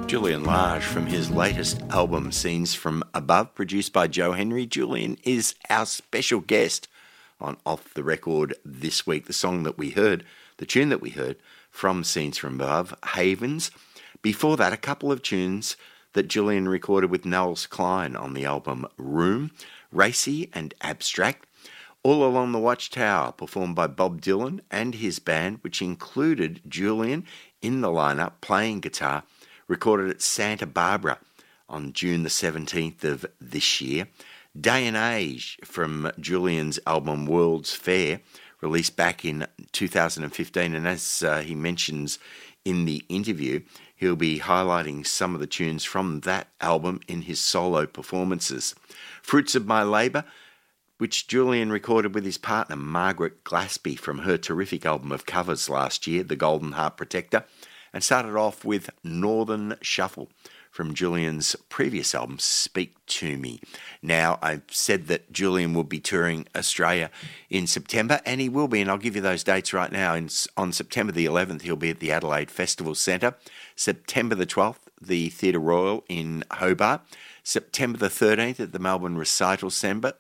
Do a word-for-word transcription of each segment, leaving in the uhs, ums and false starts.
Julian Lage from his latest album, Scenes from Above, produced by Joe Henry. Julian is our special guest on Off the Record this week. The song that we heard, the tune that we heard from Scenes from Above, Havens. Before that, a couple of tunes that Julian recorded with Nels Cline on the album Room, Racy and Abstract. All Along the Watchtower, performed by Bob Dylan and his band, which included Julian in the lineup playing guitar, recorded at Santa Barbara on June the seventeenth of this year. Day and Age from Julian's album World's Fair, released back in two thousand fifteen, and as uh, he mentions in the interview, he'll be highlighting some of the tunes from that album in his solo performances. Fruits of My Labour, which Julian recorded with his partner Margaret Glaspie from her terrific album of covers last year, The Golden Heart Protector, and started off with Northern Shuffle from Julian's previous album, Speak to Me. Now, I've said that Julian will be touring Australia in September, and he will be, and I'll give you those dates right now. In, on September the eleventh, he'll be at the Adelaide Festival Centre. September the twelfth, the Theatre Royal in Hobart. September the thirteenth at the Melbourne Recital Centre.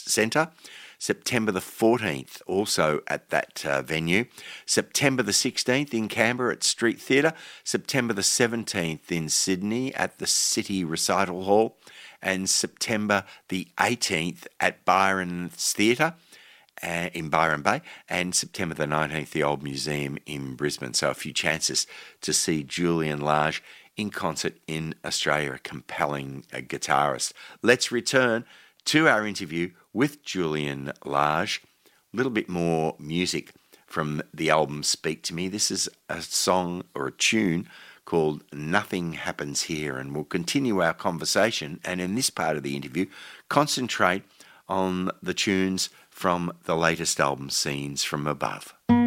September the fourteenth, also at that uh, venue. September the sixteenth in Canberra at Street Theatre. September the seventeenth in Sydney at the City Recital Hall. And September the eighteenth at Byron's Theatre uh, in Byron Bay. And September the nineteenth, the Old Museum in Brisbane. So a few chances to see Julian Lage in concert in Australia, a compelling uh, guitarist. Let's return to our interview with Julian Lage. A little bit more music from the album Speak to Me. This is a song or a tune called Nothing Happens Here, and we'll continue our conversation and in this part of the interview concentrate on the tunes from the latest album, Scenes from Above.